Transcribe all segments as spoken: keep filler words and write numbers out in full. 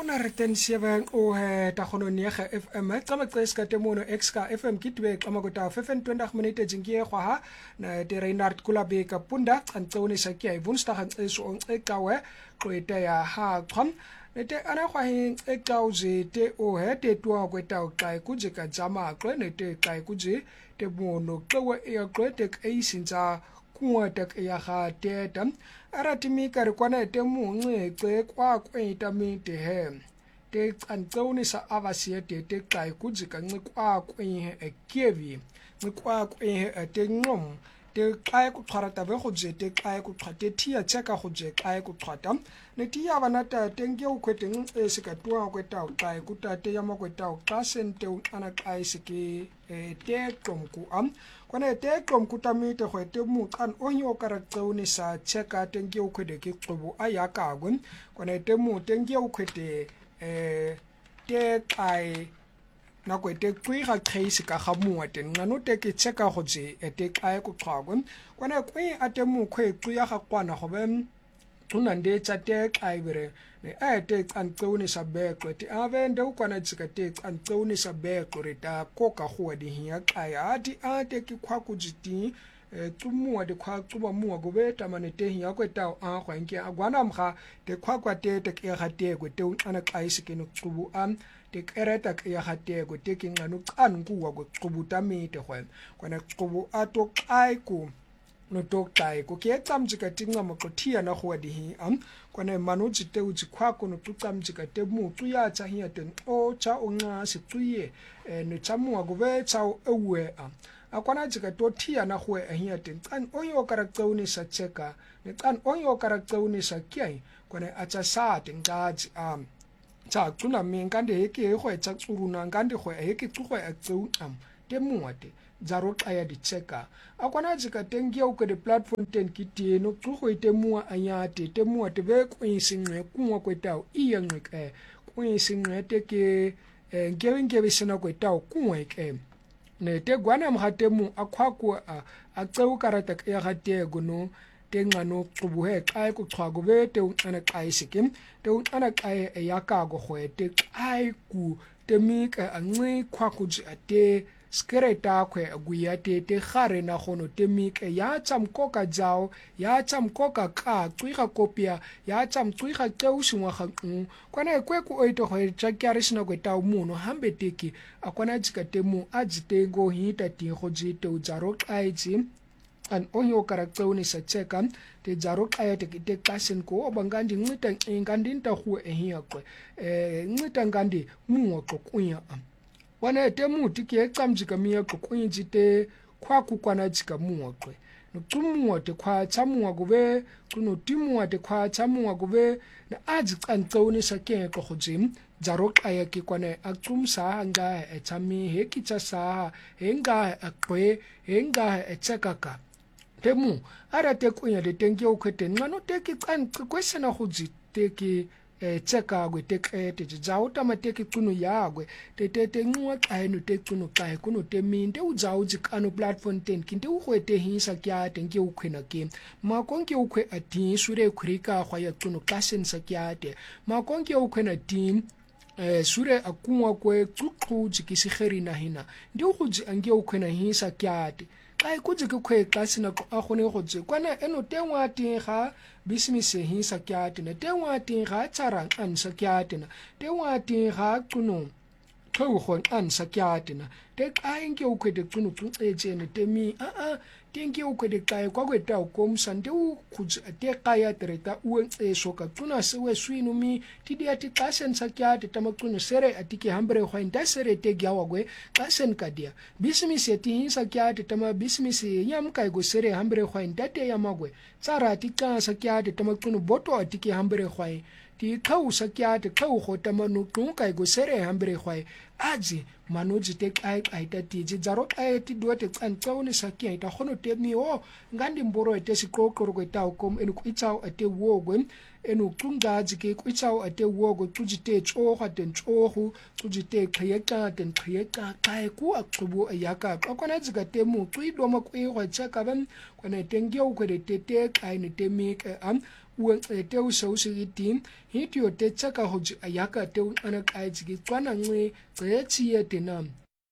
hona re ten seven o he ta khono ne ga F M tsa matses ka temono X ka F M kitwe ka makota fifteen twenty minute jingie kwa ha na de Reinhard Kulabe ka punda antsone shakia ivunsta han tseso on ekawe kweta ya ha kham nete ana kwa hin ekauze te o he te tuwa kweta kai kuje ka jama kwe nete kai kuje te mono kwe ya kwete kai sinza kuwa tak ya ha te tam aratimi ka re kwana te munxe ce kwa kweta mi te he te antsone sa avasie te te kai kuje ka nxe kwa kwe e kevi nxe kwa kwe e te ngom te kai ku tshwarata be go je te kai ku tshwate thia tseka go je kai ku tshwata ne tia bana ta tenge o kweteng e se ka tuwa kweta o kai ku ta te ya mo kweta o ka sente o ana kai se ke te komku am kwana te komku ta mi te go te mu kan o nyo karakter o ne sa tseka tenge o kwede ke qobo a ya ka gun kwana te mu tenge o kwete eh te kai na go te kwi ga case ka ga mo teng ngano te ke tseka go je ete kai ku qhagwe kwana kwi ate mo khwe kwi ya ga kwana go be tuna nde tsa te kai bere ne ate tsantsone sa bekwe te avende u kwana tsika te tsantsone sa bekwe re ta koka go di hiya kai ati ate ke khwa ku jiti tsumu de khwa tsuba mu go beta mane te hiya ko ta a khwa nke agwana mga te khwa kwa te te ke ga te go te una kai se ke no tsubu am te kereta ke ya gatego te ke ngano qanu kuwa go qobuta mete gwe kwana qobu ato kai ku no to kai ko ke tsamjika tinga mo qothia na go di hi am kwana mano jite u jikwa ko no tsamjika te mu tu ya tsa hi ten o cha o nga se tuye no tsamu go be tsa o ewe am akwana jika to thia na go e hi ten tsan o yo karakter sa cheka ne tsan o yo karakter sa kiai kwana acha sa ten gaji am tsa tsuna mengande heke go etsa tsuruna ngande go heke tsugo a tseu am te muate zaro kaya di cheka akwana jika tengia u ke platform ten kiti no tsugo ite mua anyate te muate be kwinsingwe kunwa kwetao iya ngwe kwinsingwe te ke ngewe ngewe sina kwetao kunwa ke ne te gwana mhate mu akhwakwa a tseu karata ya gatego no te ngano xubuhe kai ku xwago be te una kai sikim te una kai ya ka go hwete kai ku te mika anci khwa ku ji ate skereta khwe guya te te gare na gono te mika ya tsam koka jao ya tsam koka ka tsuiga kopia ya tsam tsuiga tseu singwa ga kwana kwe ku oito go tsa kyare sina go ta muno hambe teki akwana jika te mu ajite go hita ti go jite u jaro kai ji an onyo karakter sa tseka te jaro kaya te te klasen ko obangandi ngita ngandi nta hu ehia ko eh ngita ngandi muwa ko kunya am wana te mu tike tsamjika miya ko kunya jite kwa ku kwana jika muwa ko no tumuwa te kwa tsamuwa go be kuno timuwa te kwa tsamuwa go be na aji tsantsone sa ke ko gojim jaro kaya ke kwana a tsumsa anga e tsami he kitsa sa henga a kwe henga e tsakaka temu ara te kunya de tengi o kwete ngano te ki kan kwesena go jite ki e tseka go te kete ja o tama te ki tunu ya go te te te ngwa ka no te tunu ka ko no te minde u ja o jikano platform ten kinte u go te hisa kya tengi o kwena ke ma konke o kwe ati sure kurika gwa ya tunu ka sensa kya te ma konke o kwena team eh sure akunwa kwe tsuqu jikisikheri na hina ndi u go ji ange o kwena hisa kya te kai kuje ke kwe klase na a gone go tse kwana eno tengwa ting ga business he sa kyate na tengwa ting ga tsarang an sa kyate na tengwa ting ga tsuno tlo go an sa kyate na te kai nke o kwede tsuno tse tsene te mi a a tenke o kwede kai kwa kweta o kom sande u kuje te kaya tereta u e soka tsuna se we swinu mi ti dia ti klasen sa kyate tama tsuno sere atike hambre go inta sere te gyawa gwe klasen ka dia business ti hin sa kyate tama business yam kai go sere hambre go inta te yamagwe tsara ti ka sa kyate tama tsuno boto atike hambre go ti khau sa kyate khau go tama no tun kai go sere hambre go aji manoji te kai kai ta ti ji jaro kai ti do te tsantsone sa kyai ta gono te mi o ngandi mboro ete sikokoro go ta kom enu ku itao ate wogwe enu kunga jike ku itao ate wogo tujite tso ga ten tso go tujite khayeka ten khayeka kai ku aqhubu ayaka akona jika te mu tu ido ma ku go tsaka ban kwana tengeo go te te kai ne te mi ka am uang e te u so se tin hiti o te tsaka ho ji ayaka te u ana kai ji tswana ngi tse tsie te nam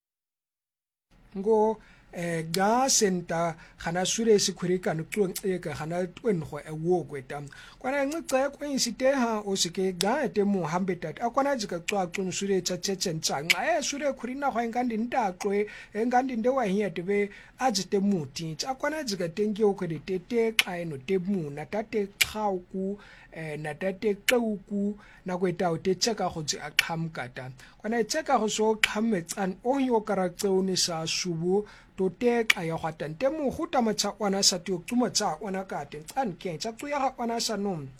ngo eh ga senta khana sure sikhurika no tlo eka khana twen go e wo kweta kwana ngice kwinsite ha o sike ga ete mu hambetat akwana jika tswa tlo sure cha chechen tsanqa e sure khurina go engandi ntaqwe engandi ndewa hiya tebe ajite muti akwana jika tengi o kwede tete xa eno te mu na tate xauku eh na tate qauku na kweta o te cheka go tsi aqhamkata kwana cheka go so qhammetsan o yo karatseone sa subu to te ka ya gwa te mo go ta matsa ona sa te tsuma tsa ona ka te tsan ke tsa tsuya ga ona sa nom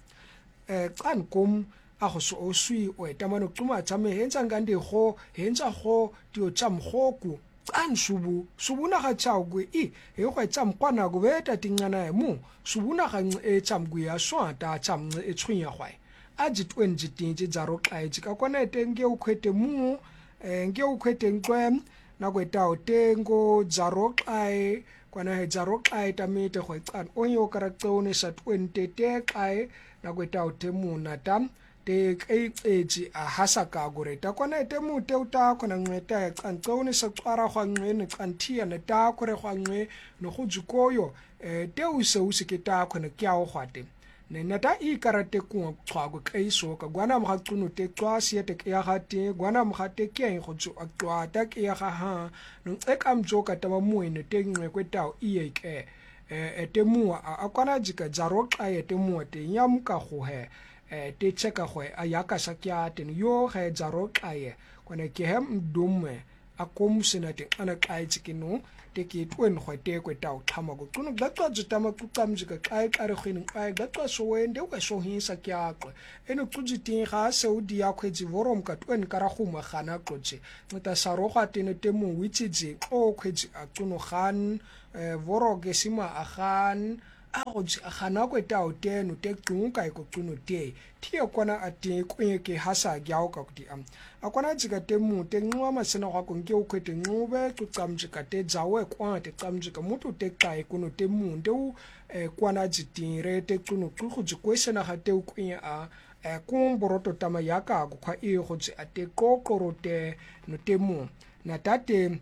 eh kan kom a go so o sui o eta mano tsuma tsa me hentsa ngande go hentsa go ti o tsam goku an subu subuna ga tsa go i e go tsa mkwana go beta tingana e mo subuna ga e tsam go ya swa ta tsam e tshunya gwa a ji twenty tinje tsa ro ka e ka kona tenge o khwete mu eh nge o khwete nkwem na kweta o tengo dzaro xae kwana he dzaro xae tamete go qan onyo karatseone sa twenty te xae na kweta o temuna tam te keitsi a hasaka gore ta kwana temu te uta kona ngeta qan tsone sa tsara gwa ngene qanthia na ta kore gwa ngwe no go jukoyo eh te u se u se ke ta kona kya o gwate ne nata I karate ku tswa go kaiso ka gwana mga tsuno te tswa siete ke ya gate gwana mga te ke go tsu a tswa ta ke ya ga ha no tseka mjo ka tama muene te ngwe kwetao I ke eh te mua a kwana jika jaro xa ye te mua te nyam ka go he eh te cheka go a yaka sakya te yo ge jaro xa ye kwana ke hem dumme a komsena te ana xa tsikino te ke twen go te kwetao tlhama go tsuno ga tswa tsama tsamjika xa xa re khini xa ga tswa so wende o so hinsa kyaqwe eno tsujiting ga Saudi ya khwetsi vorom ka twen kara khuma khana qotse ngata saro ga tene te mo witsiji o khwetsi a tsuno gan voro ke sima a gan a go gana kwetao teno te tsunka iko tsuno te tie kwana ati kwenye ke hasa gyao ka kuti am akwana jika te mu te ngwa masena ga konke o khwete ngube tsamjika te jawe kwa te tsamjika mutu te kai kuno te mu ndu kwana jitire te tsuno tsugo jikwesena ga te kwenye a e kumboroto tama yaka go kwa I go tse ate kokorote no te mu na tate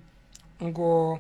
ngo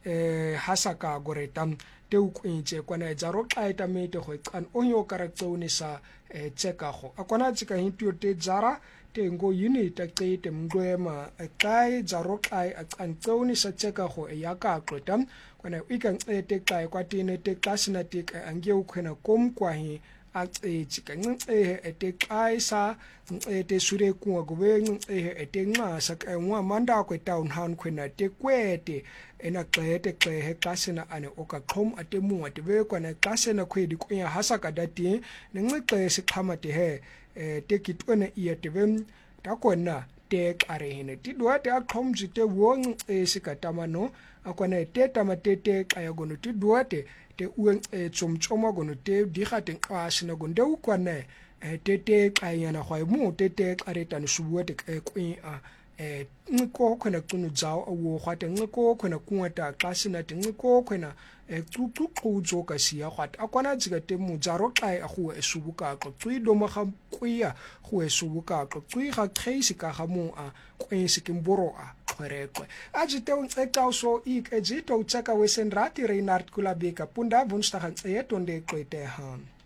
eh hasaka gore tam te ukwintse kwana jaro xa ta mete go qan onyo karatseone sa eh tseka go akwana tsika hintu te jara te ngo yini ta qete mngwema kai jaro xa a qantseone sa tseka go ya ka qota kwana o ikang ete xa kwa tene te klasina te ange ukhwena kom kwa hi a tse ka nce ete xa sa ete sure ku go be nce ete nga sa ka nwa manda ko town han khwena te kwete ena qete qehe kasena ane oka qhom ate mu ate be kwana kasena khwedi kunya hasaka dati nengxe siqhama te he te kitwena iya te bem ta kona te qare hene ti dwa te aqhom jite wo nce sikatamano akwana te tamatete qaya gono ti dwa te te ueng e tsomtsoma gono te digate qasina gonde ukwana te te qayana khwa mu te te qaretana subuwa te kwi a eh ngiko khona tsuno jawo awo khwate ngiko khona kuwata xasina te ngiko khona tsutu tsuzo ka siya khwate akwana jika te mu jaro xa a go esubuka ka tsui doma ga kuya go esubuka ka tsui ga trace ka ga mu a kwese ke mboro a khwerekwe a jite o nxexa so ik ejito tsaka wesen rati Reinhard Kulabeka punda Woensdag en etonde kwete han